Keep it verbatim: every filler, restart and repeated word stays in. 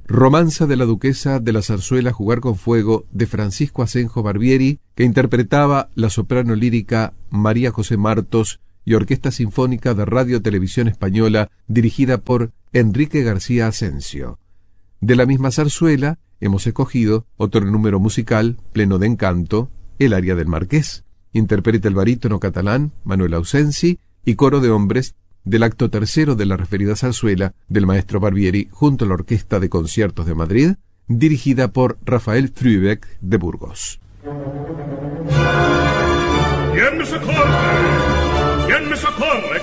Romanza de la Duquesa de la Zarzuela Jugar con Fuego, de Francisco Asenjo Barbieri, que interpretaba la soprano lírica María José Martos, y Orquesta Sinfónica de Radio Televisión Española, dirigida por Enrique García Asensio. De la misma zarzuela hemos escogido otro número musical pleno de encanto, el aria del Marqués. Interpreta el barítono catalán Manuel Ausensi y coro de hombres del acto tercero de la referida zarzuela del maestro Barbieri junto a la Orquesta de Conciertos de Madrid, dirigida por Rafael Frübeck de Burgos. ¿Quién me socorre? ¿Quién me socorre?